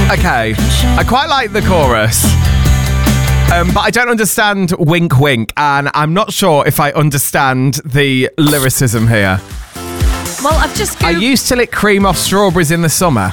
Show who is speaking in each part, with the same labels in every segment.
Speaker 1: Okay, I quite like the chorus, but I don't understand wink wink, and I'm not sure if I understand the lyricism here.
Speaker 2: Well, I've just
Speaker 1: I used to lick cream off strawberries in the summer.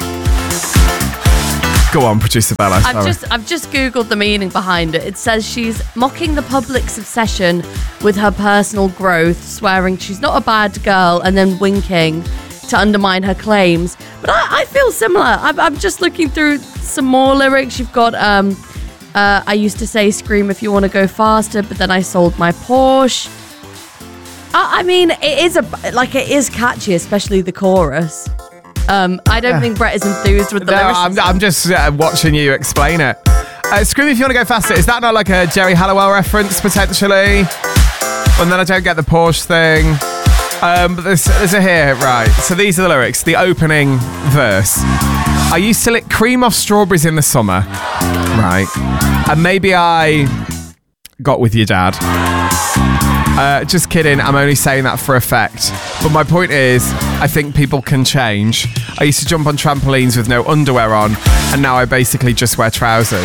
Speaker 1: Go on, producer Bella. Sorry.
Speaker 2: I've just Googled the meaning behind it. It says she's mocking the public's obsession with her personal growth, swearing she's not a bad girl, and then winking to undermine her claims. But I feel similar. I'm just looking through some more lyrics. You've got I used to say scream if you want to go faster, but then I sold my Porsche. I mean, it is catchy, especially the chorus. I don't think Brett is enthused with the lyrics.
Speaker 1: I'm just watching you explain it. Scream if you want to go faster. Is that not like a Jerry Halliwell reference, potentially? And then I don't get the Porsche thing. But there's a here, right. So these are the lyrics. The opening verse. I used to lick cream off strawberries in the summer. Right. And maybe I got with your dad. Just kidding, I'm only saying that for effect. But my point is, I think people can change. I used to jump on trampolines with no underwear on, and now I basically just wear trousers.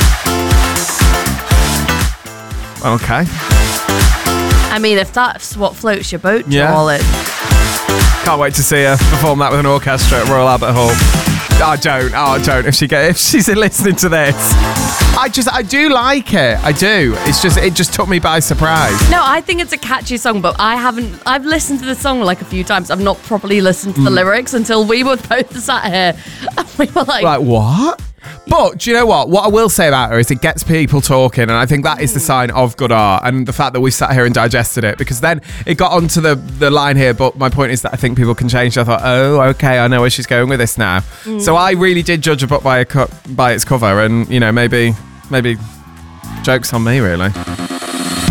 Speaker 1: Okay.
Speaker 2: I mean, if that's what floats your boat, darling.
Speaker 1: Can't wait to see her perform that with an orchestra at Royal Albert Hall. I don't. If she's listening to this. I do like it. I do. It just took me by surprise.
Speaker 2: No, I think it's a catchy song, but I've listened to the song like a few times. I've not properly listened to the lyrics until we were both sat here. And we were like,
Speaker 1: what? But do you know what? What I will say about her is it gets people talking, and I think that is the sign of good art, and the fact that we sat here and digested it, because then it got onto the line here. But my point is that I think people can change. I thought, oh, okay, I know where she's going with this now. So I really did judge a book by its cover, and maybe joke's on me, really.